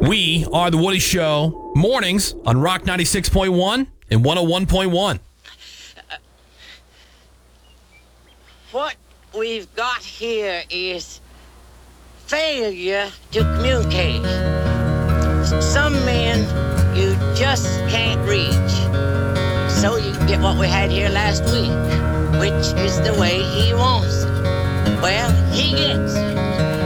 We are The Woody Show, mornings on Rock 96.1 and 101.1. What we've got here is failure to communicate. Some men you just can't reach. So you get what we had here last week, which is the way he wants it. Well, he gets it.